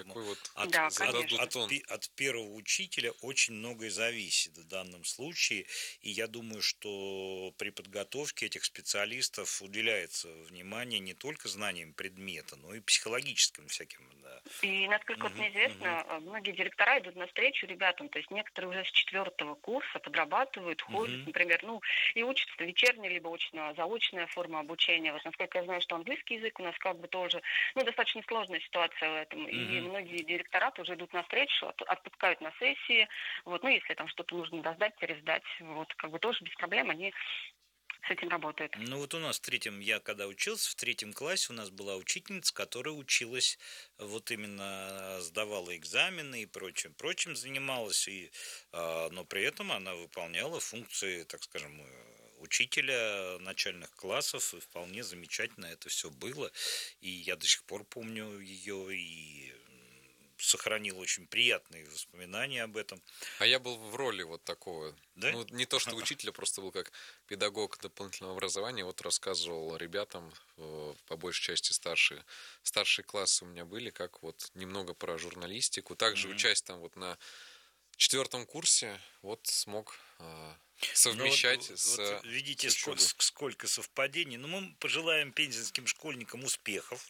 от первого учителя очень многое зависит в данном случае, и я думаю, что при подготовке этих специалистов уделяется внимание не только знаниям предмета, но и психологическим всяким. Да. И, насколько мне известно, многие директора идут навстречу ребятам, то есть некоторые уже с 4 курса подрабатывают, ходят, например, и учатся вечерняя, либо заочная форма обучения. Насколько я знаю, что английский язык у нас тоже, достаточно сложная ситуация в этом, и многие директора тоже идут навстречу, отпускают на сессии, если там что-то нужно сдать, пересдать, тоже без проблем они с этим работает. У нас я когда учился в 3 классе, у нас была учительница, которая училась, именно сдавала экзамены и прочим занималась, но при этом она выполняла функции, так скажем, учителя начальных классов, и вполне замечательно это все было, и я до сих пор помню ее, и сохранил очень приятные воспоминания об этом. А я был в роли такого, да? Не то что учителя, просто был как педагог дополнительного образования, рассказывал ребятам, по большей части старшие классы у меня были, как немного про журналистику, также учась там на 4 курсе, смог совмещать вот видите, сколько совпадений. Но мы пожелаем пензенским школьникам успехов.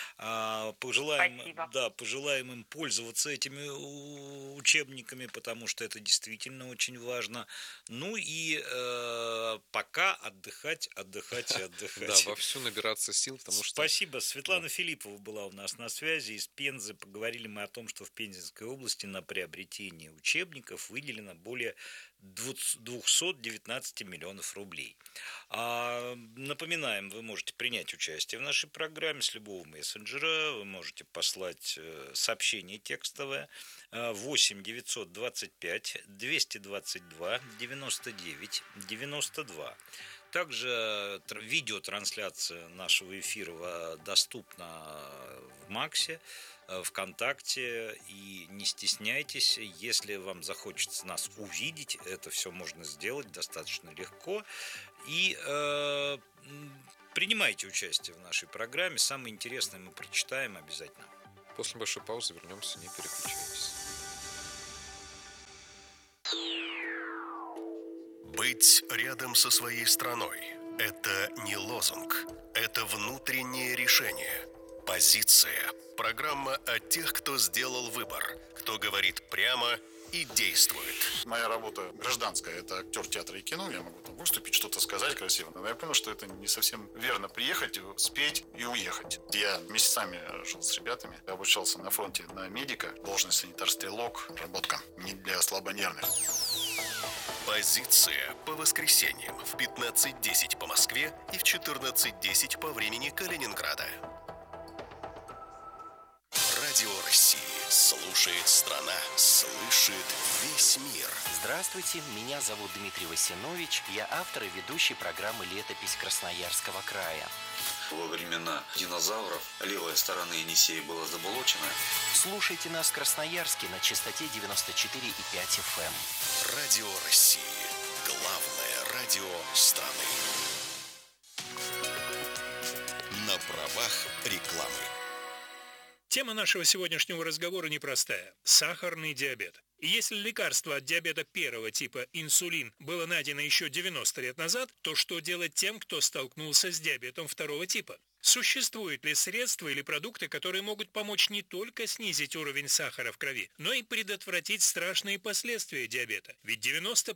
Пожелаем им пользоваться этими учебниками, потому что это действительно очень важно. Ну и пока отдыхать. Да, вовсю набираться сил, потому что... Спасибо. Светлана Филиппова была у нас на связи из Пензы. Поговорили мы о том, что в Пензенской области на приобретение учебников выделено более 219 миллионов рублей. Напоминаем, вы можете принять участие в нашей программе с любого мессенджера. Вы можете послать сообщение текстовое 8 925 222 99 92. Также видеотрансляция нашего эфира доступна в Максе, ВКонтакте, и не стесняйтесь, если вам захочется нас увидеть, это все можно сделать достаточно легко, и принимайте участие в нашей программе, самое интересное мы прочитаем обязательно. После большой паузы вернемся, не переключайтесь. Быть рядом со своей страной – это не лозунг, это внутреннее решение. Позиция. Программа о тех, кто сделал выбор, кто говорит прямо и действует. Моя работа гражданская, это актер театра и кино, я могу там выступить, что-то сказать красиво, но я понял, что это не совсем верно. Приехать, спеть и уехать. Я месяцами жил с ребятами, обучался на фронте на медика, должность санитар-стрелок, работка не для слабонервных. Позиция по воскресеньям в 15:10 по Москве и в 14:10 по времени Калининграда. Радио России. Слушает страна, слышит весь мир. Здравствуйте, меня зовут Дмитрий Васинович. Я автор и ведущий программы «Летопись Красноярского края». Во времена динозавров левая сторона Енисея была заболочена. Слушайте нас в Красноярске на частоте 94,5 FM. Радио России. Главное радио страны. На правах рекламы. Тема нашего сегодняшнего разговора непростая – сахарный диабет. И если лекарство от диабета первого типа инсулин было найдено еще 90 лет назад, то что делать тем, кто столкнулся с диабетом второго типа? Существуют ли средства или продукты, которые могут помочь не только снизить уровень сахара в крови, но и предотвратить страшные последствия диабета? Ведь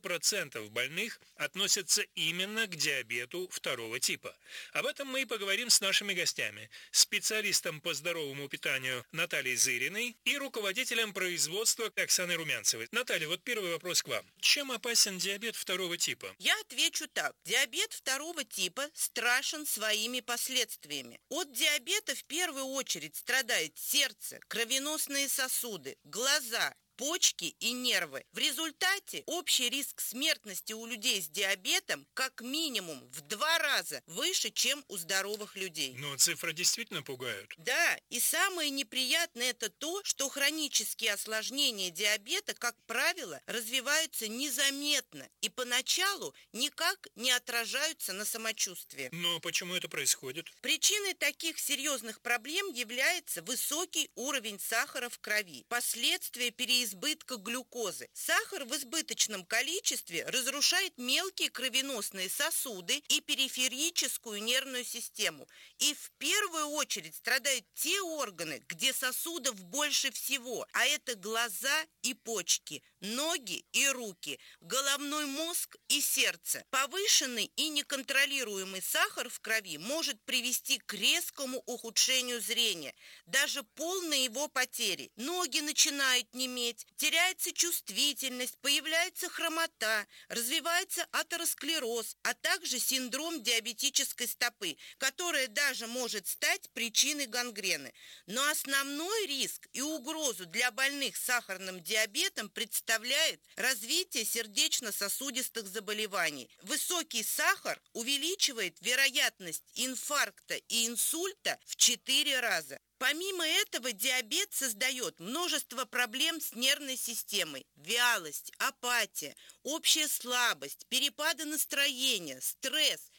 90% больных относятся именно к диабету второго типа. Об этом мы и поговорим с нашими гостями. Специалистом по здоровому питанию Натальей Зыриной и руководителем производства Оксаной Румянцевой. Наталья, вот первый вопрос к вам. Чем опасен диабет второго типа? Я отвечу так. Диабет второго типа страшен своими последствиями. От диабета в первую очередь страдает сердце, кровеносные сосуды, глаза, почки и нервы. В результате общий риск смертности у людей с диабетом как минимум в 2 раза выше, чем у здоровых людей. Но цифры действительно пугают. Да, и самое неприятное это то, что хронические осложнения диабета, как правило, развиваются незаметно и поначалу никак не отражаются на самочувствии. Но почему это происходит? Причиной таких серьезных проблем является высокий уровень сахара в крови, последствия переизбытка глюкозы. Сахар в избыточном количестве разрушает мелкие кровеносные сосуды и периферическую нервную систему. И в первую очередь страдают те органы, где сосудов больше всего, а это глаза и почки, ноги и руки, головной мозг и сердце. Повышенный и неконтролируемый сахар в крови может привести к резкому ухудшению зрения, даже полной его потери. Ноги начинают неметь, теряется чувствительность, появляется хромота, развивается атеросклероз, а также синдром диабетической стопы, которая даже может стать причиной гангрены. Но основной риск и угрозу для больных с сахарным диабетом представляет развитие сердечно-сосудистых заболеваний. Высокий сахар увеличивает вероятность инфаркта и инсульта в 4 раза. Помимо этого, диабет создает множество проблем с нервной системой. Вялость, апатия, общая слабость, перепады настроения, стресс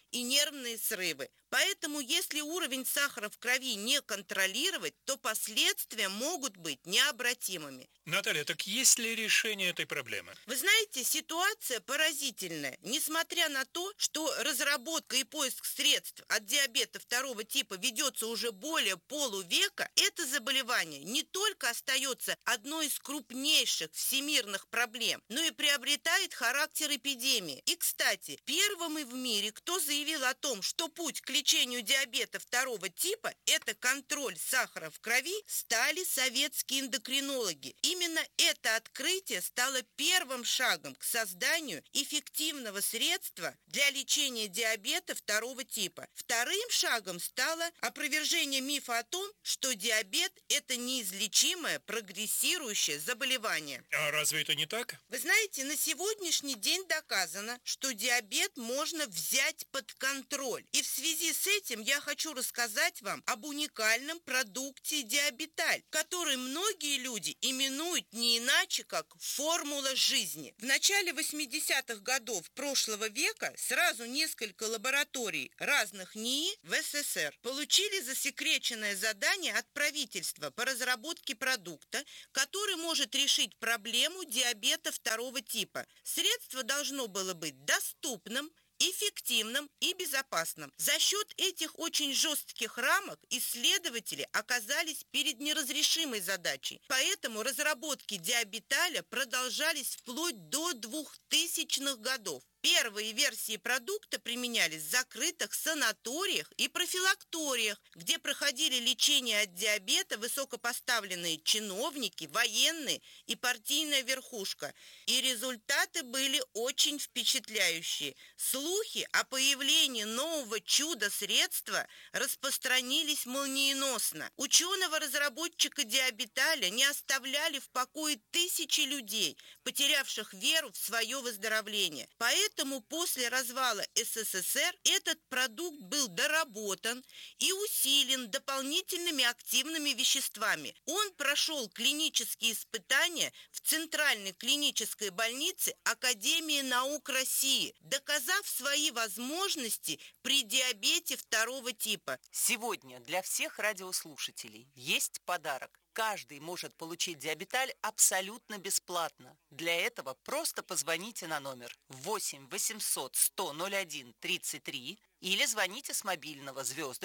и нервные срывы. Поэтому, если уровень сахара в крови не контролировать, то последствия могут быть необратимыми. Наталья, так есть ли решение этой проблемы? Вы знаете, ситуация поразительная. Несмотря на то, что разработка и поиск средств от диабета второго типа ведется уже более полувека, это заболевание не только остается одной из крупнейших всемирных проблем, но и приобретает характер эпидемии. И, кстати, первым в мире, кто заявил о том, что путь к лечению диабета второго типа – это контроль сахара в крови, стали советские эндокринологи. Именно это открытие стало первым шагом к созданию эффективного средства для лечения диабета второго типа. Вторым шагом стало опровержение мифа о том, что диабет – это неизлечимое прогрессирующее заболевание. А разве это не так? Вы знаете, на сегодняшний день доказано, что диабет можно взять под контроль. И в связи с этим я хочу рассказать вам об уникальном продукте Диабеталь, который многие люди именуют не иначе, как формула жизни. В начале 80-х годов прошлого века сразу несколько лабораторий разных НИИ в СССР получили засекреченное задание от правительства по разработке продукта, который может решить проблему диабета второго типа. Средство должно было быть доступным, эффективным и безопасным. За счет этих очень жестких рамок исследователи оказались перед неразрешимой задачей. Поэтому разработки Диабеталя продолжались вплоть до 2000-х годов. Первые версии продукта применялись в закрытых санаториях и профилакториях, где проходили лечение от диабета высокопоставленные чиновники, военные и партийная верхушка. И результаты были очень впечатляющие. Слухи о появлении нового чудо-средства распространились молниеносно. Ученого-разработчика Диабеталя не оставляли в покое тысячи людей, потерявших веру в свое выздоровление. Поэтому после развала СССР этот продукт был доработан и усилен дополнительными активными веществами. Он прошел клинические испытания в Центральной клинической больнице Академии наук России, доказав свои возможности при диабете второго типа. Сегодня для всех радиослушателей есть подарок. Каждый может получить Диабеталь абсолютно бесплатно. Для этого просто позвоните на номер 8 800 100 01 33 или звоните с мобильного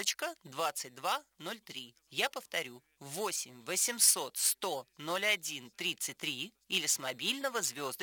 *2203. Я повторю, 8 800 100 01 33 или с мобильного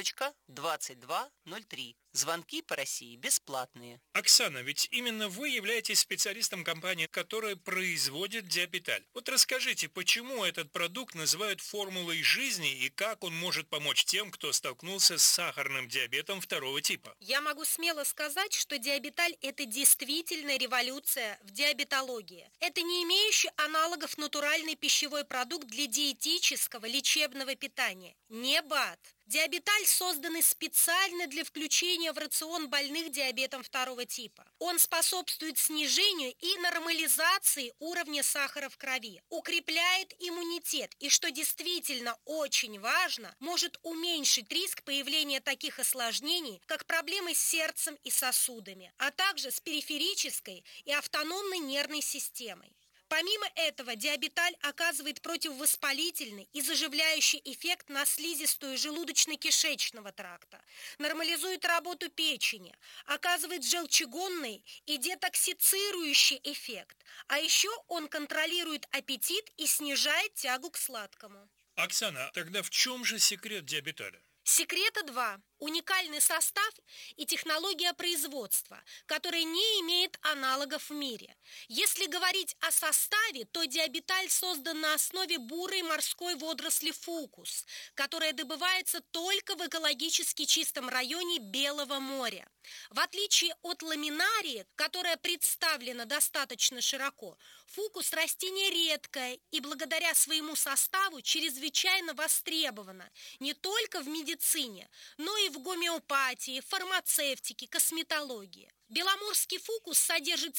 *2203. Звонки по России бесплатные. Оксана, ведь именно вы являетесь специалистом компании, которая производит Диабеталь. Вот расскажите, почему этот продукт называют формулой жизни и как он может помочь тем, кто столкнулся с сахарным диабетом второго типа? Я могу смело сказать, что Диабеталь – это действительно революция в диабетологии. Это не имеющий аналогов натуральный пищевой продукт для диетического лечебного питания. Не БАД. Диабеталь создан специально для включения в рацион больных диабетом второго типа. Он способствует снижению и нормализации уровня сахара в крови, укрепляет иммунитет и, что действительно очень важно, может уменьшить риск появления таких осложнений, как проблемы с сердцем и сосудами, а также с периферической и автономной нервной системой. Помимо этого, Диабеталь оказывает противовоспалительный и заживляющий эффект на слизистую желудочно-кишечного тракта, нормализует работу печени, оказывает желчегонный и детоксицирующий эффект, а еще он контролирует аппетит и снижает тягу к сладкому. Оксана, тогда в чем же секрет Диабеталя? Секрета два. Уникальный состав и технология производства, которая не имеет аналогов в мире. Если говорить о составе, то Диабеталь создан на основе бурой морской водоросли фукус, которая добывается только в экологически чистом районе Белого моря. В отличие от ламинарии, которая представлена достаточно широко, фукус растение редкое и благодаря своему составу чрезвычайно востребовано не только в медицине, но и в гомеопатии, фармацевтике, косметологии. Беломорский фукус содержит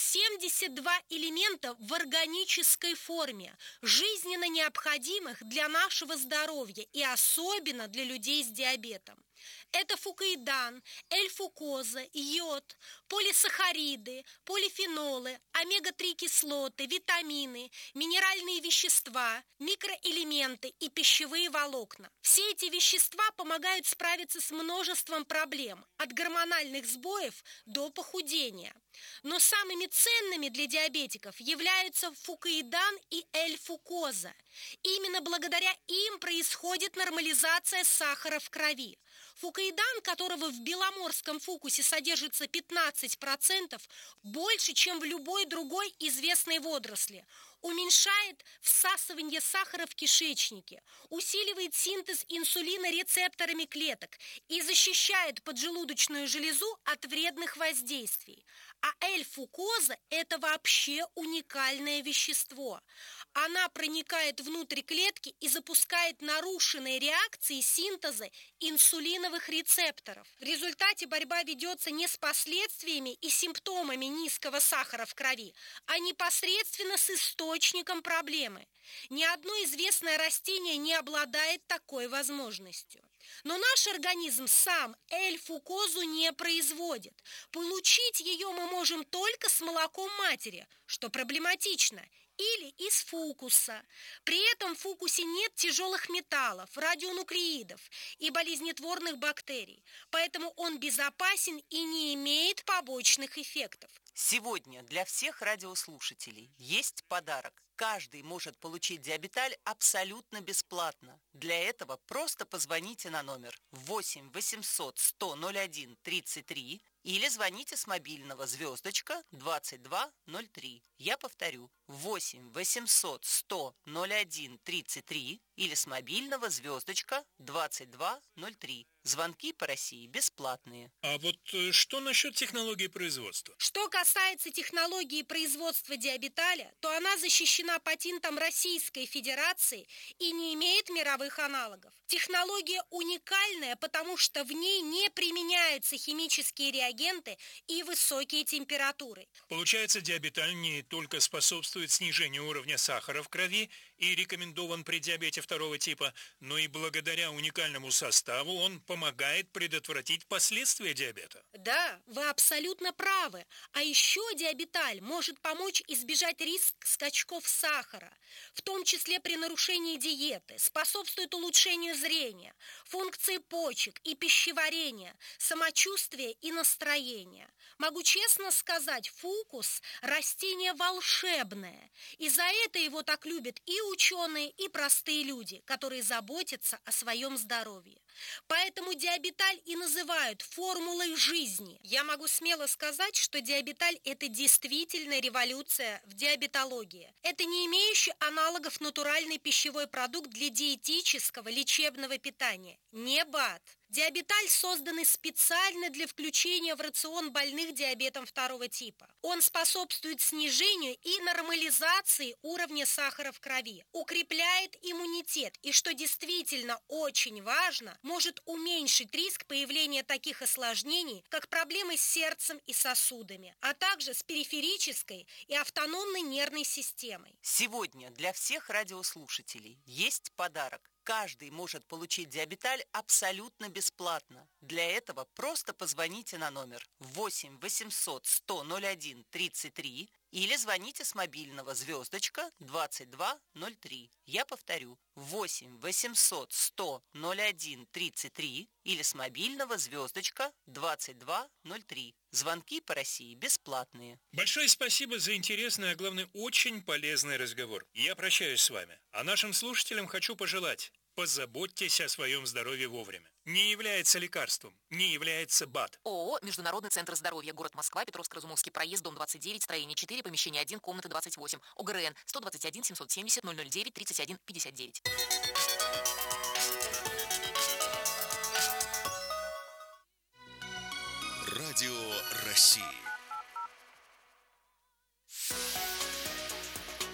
72 элемента в органической форме, жизненно необходимых для нашего здоровья и особенно для людей с диабетом. Это фукоидан, L-фукоза, йод, полисахариды, полифенолы, омега-3 кислоты, витамины, минеральные вещества, микроэлементы и пищевые волокна. Все эти вещества помогают справиться с множеством проблем, от гормональных сбоев до похудения. Но самыми ценными для диабетиков являются фукоидан и L-фукоза. Именно благодаря им происходит нормализация сахара в крови. Фукоидан, которого в беломорском фукусе содержится 15%, больше, чем в любой другой известной водоросли. Уменьшает всасывание сахара в кишечнике, усиливает синтез инсулина рецепторами клеток и защищает поджелудочную железу от вредных воздействий. А L-фукоза – это вообще уникальное вещество. Она проникает внутрь клетки и запускает нарушенные реакции синтеза инсулиновых рецепторов. В результате борьба ведется не с последствиями и симптомами низкого сахара в крови, а непосредственно с источником проблемы. Ни одно известное растение не обладает такой возможностью. Но наш организм сам L-фукозу не производит. Получить ее мы можем только с молоком матери, что проблематично, или из фукуса. При этом в фукусе нет тяжелых металлов, радионуклеидов и болезнетворных бактерий, поэтому он безопасен и не имеет побочных эффектов. Сегодня для всех радиослушателей есть подарок. Каждый может получить диабеталь абсолютно бесплатно. Для этого просто позвоните на номер 8 800 100 01 33 или звоните с мобильного *2203. Я повторю, 8 800 100 01 33 или с мобильного *2203. Звонки по России бесплатные. А вот что насчет технологии производства? Что касается технологии производства диабеталя, то она защищена патентом Российской Федерации и не имеет мировых аналогов. Технология уникальная, потому что в ней не применяются химические реагенты и высокие температуры. Получается, диабеталь не только способствует снижению уровня сахара в крови и рекомендован при диабете второго типа, но и благодаря уникальному составу он помогает предотвратить последствия диабета. Да, вы абсолютно правы. А еще диабеталь может помочь избежать риск скачков сахара, в том числе при нарушении диеты, способствует улучшению зрения, функции почек и пищеварения, самочувствия и настроения. Могу честно сказать, фукус – растение волшебное. И за это его так любят и ученые, и простые люди, которые заботятся о своем здоровье. Поэтому диабеталь и называют формулой жизни. Я могу смело сказать, что диабеталь – это действительно революция в диабетологии. Это не имеющий аналогов натуральный пищевой продукт для диетического лечебного питания. Не БАД. Диабеталь создан специально для включения в рацион больных диабетом второго типа. Он способствует снижению и нормализации уровня сахара в крови, укрепляет иммунитет и, что действительно очень важно, может уменьшить риск появления таких осложнений, как проблемы с сердцем и сосудами, а также с периферической и автономной нервной системой. Сегодня для всех радиослушателей есть подарок. Каждый может получить диабеталь абсолютно бесплатно. Для этого просто позвоните на номер 8 800 100 01 33 или звоните с мобильного *2203. Я повторю, 8 800 100 01 33 или с мобильного *2203. Звонки по России бесплатные. Большое спасибо за интересный, а главное, очень полезный разговор. Я прощаюсь с вами. А нашим слушателям хочу пожелать: позаботьтесь о своем здоровье вовремя. Не является лекарством, не является БАД. ООО «Международный центр здоровья», город Москва, Петровско-Разумовский проезд, дом 29, строение 4, помещение 1, комната 28. ОГРН 121 770 009 31 59. Радио России.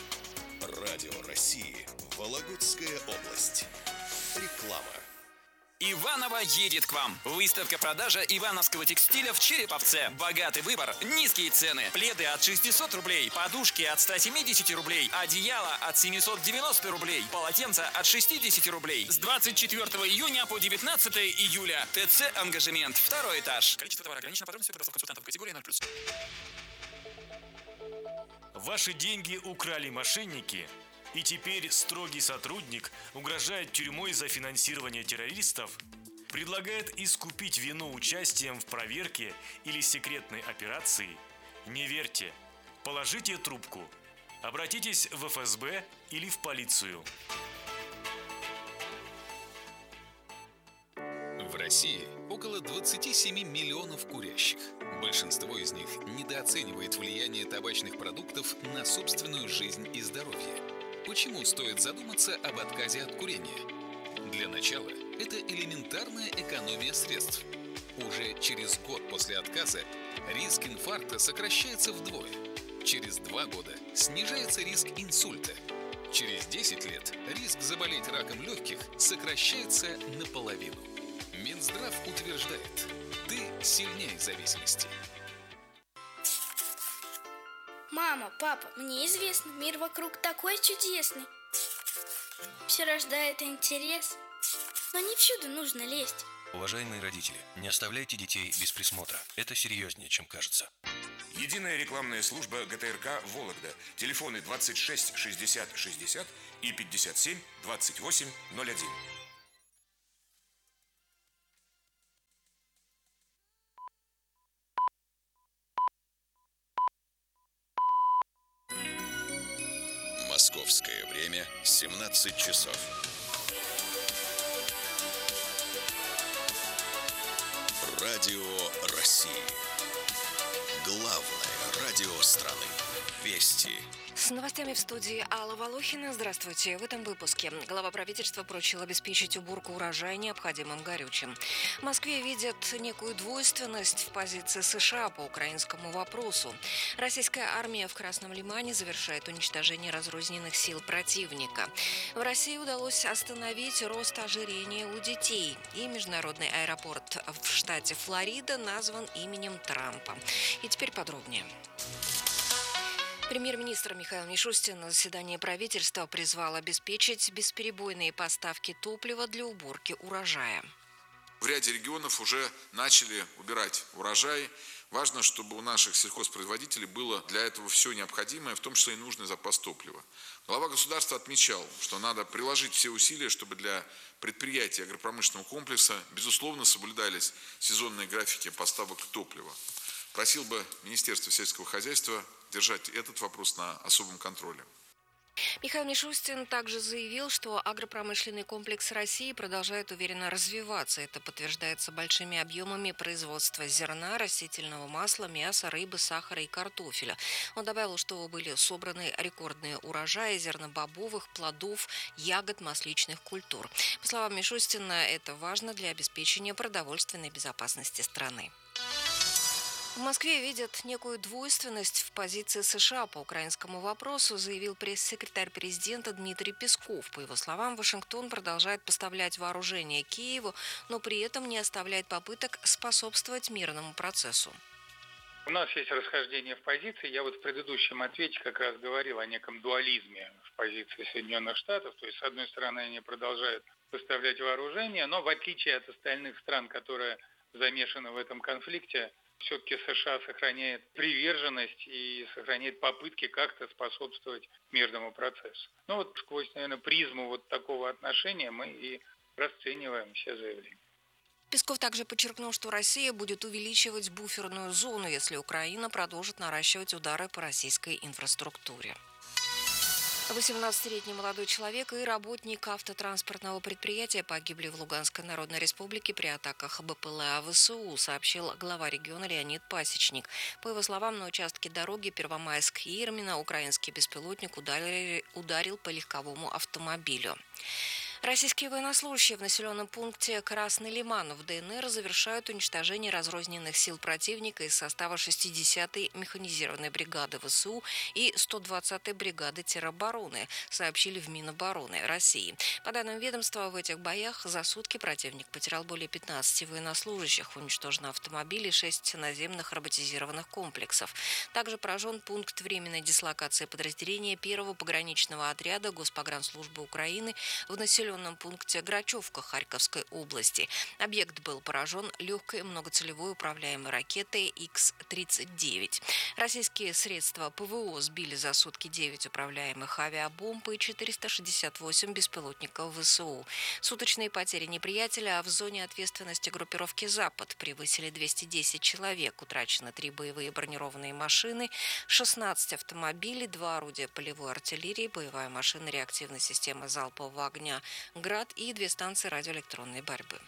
Радио России. Вологодская область. Реклама. Иваново едет к вам. Выставка-продажа ивановского текстиля в Череповце. Богатый выбор, низкие цены. Пледы от 600 рублей, подушки от 170 рублей, одеяло от 790 рублей, полотенца от 60 рублей. С 24 июня по 19 июля. ТЦ «Ангажемент». 2-й этаж. Количество товара ограничено. Подробности продавцов консультантов категории 0+. Ваши деньги украли мошенники, и теперь строгий сотрудник угрожает тюрьмой за финансирование террористов, предлагает искупить вину участием в проверке или секретной операции? Не верьте. Положите трубку. Обратитесь в ФСБ или в полицию. В России около 27 миллионов курящих. Большинство из них недооценивает влияние табачных продуктов на собственную жизнь и здоровье. Почему стоит задуматься об отказе от курения? Для начала, это элементарная экономия средств. Уже через год после отказа риск инфаркта сокращается вдвое. Через 2 года снижается риск инсульта. Через 10 лет риск заболеть раком легких сокращается наполовину. Минздрав утверждает, ты сильнее зависимости. Мама, папа, мне известно, мир вокруг такой чудесный. Все рождает интерес, но не всюду нужно лезть. Уважаемые родители, не оставляйте детей без присмотра. Это серьезнее, чем кажется. Единая рекламная служба ГТРК «Вологда». Телефоны 26 60 60 и 57 28 01. Московское время 17 часов. Радио России. Главное радио страны. Вести. С новостями в студии Алла Волохина. Здравствуйте. В этом выпуске глава правительства поручил обеспечить уборку урожая необходимым горючим. В Москве видят некую двойственность в позиции США по украинскому вопросу. Российская армия в Красном Лимане завершает уничтожение разрозненных сил противника. В России удалось остановить рост ожирения у детей. И международный аэропорт в штате Флорида назван именем Трампа. И теперь подробнее. Премьер-министр Михаил Мишустин на заседании правительства призвал обеспечить бесперебойные поставки топлива для уборки урожая. В ряде регионов уже начали убирать урожай. Важно, чтобы у наших сельхозпроизводителей было для этого все необходимое, в том числе и нужный запас топлива. Глава государства отмечал, что надо приложить все усилия, чтобы для предприятий агропромышленного комплекса, безусловно, соблюдались сезонные графики поставок топлива. Просил бы Министерство сельского хозяйства держать этот вопрос на особом контроле. Михаил Мишустин также заявил, что агропромышленный комплекс России продолжает уверенно развиваться. Это подтверждается большими объемами производства зерна, растительного масла, мяса, рыбы, сахара и картофеля. Он добавил, что были собраны рекордные урожаи зернобобовых, плодов, ягод, масличных культур. По словам Мишустина, это важно для обеспечения продовольственной безопасности страны. В Москве видят некую двойственность в позиции США по украинскому вопросу, заявил пресс-секретарь президента Дмитрий Песков. По его словам, Вашингтон продолжает поставлять вооружение Киеву, но при этом не оставляет попыток способствовать мирному процессу. У нас есть расхождение в позиции. Я в предыдущем ответе как раз говорил о неком дуализме в позиции Соединенных Штатов. То есть, с одной стороны, они продолжают поставлять вооружение, но в отличие от остальных стран, которые замешаны в этом конфликте, все-таки США сохраняет приверженность и сохраняет попытки как-то способствовать мирному процессу. Сквозь, наверное, призму такого отношения мы и расцениваем все заявления. Песков также подчеркнул, что Россия будет увеличивать буферную зону, если Украина продолжит наращивать удары по российской инфраструктуре. 18-летний молодой человек и работник автотранспортного предприятия погибли в Луганской Народной Республике при атаках БПЛА ВСУ, сообщил глава региона Леонид Пасечник. По его словам, на участке дороги Первомайск-Ирмино украинский беспилотник ударил по легковому автомобилю. Российские военнослужащие в населенном пункте Красный Лиман в ДНР завершают уничтожение разрозненных сил противника из состава 60-й механизированной бригады ВСУ и 120-й бригады теробороны, сообщили в Минобороны России. По данным ведомства, в этих боях за сутки противник потерял более 15 военнослужащих, уничтожено автомобили, 6 наземных роботизированных комплексов. Также поражен пункт временной дислокации подразделения 1-го пограничного отряда Госпогранслужбы Украины в населенном пункте Грачевка Харьковской области. Объект был поражен легкой многоцелевой управляемой ракетой Х-39. Российские средства ПВО сбили за сутки 9 управляемых авиабомб и 468 беспилотников ВСУ. Суточные потери неприятеля в зоне ответственности группировки «Запад» превысили 210 человек. Утрачено 3 боевые бронированные машины, 16 автомобилей, 2 орудия полевой артиллерии, боевая машина реактивной системы залпового огня «Град» и 2 станции радиоэлектронной борьбы.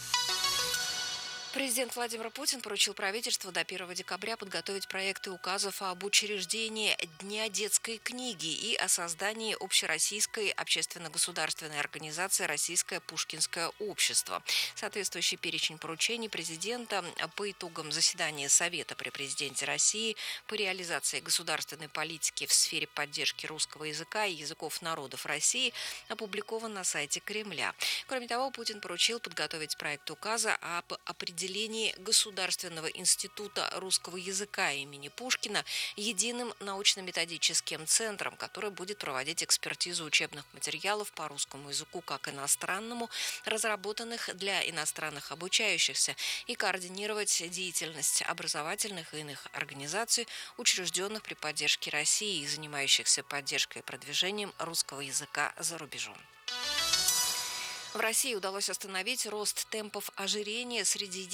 Президент Владимир Путин поручил правительству до 1 декабря подготовить проекты указов об учреждении Дня детской книги и о создании общероссийской общественно-государственной организации «Российское Пушкинское общество». Соответствующий перечень поручений президента по итогам заседания Совета при президенте России по реализации государственной политики в сфере поддержки русского языка и языков народов России опубликован на сайте Кремля. Кроме того, Путин поручил подготовить проект указа об определении Государственного института русского языка имени Пушкина единым научно-методическим центром, который будет проводить экспертизу учебных материалов по русскому языку как иностранному, разработанных для иностранных обучающихся, и координировать деятельность образовательных и иных организаций, учрежденных при поддержке России и занимающихся поддержкой и продвижением русского языка за рубежом. В России удалось остановить рост темпов ожирения среди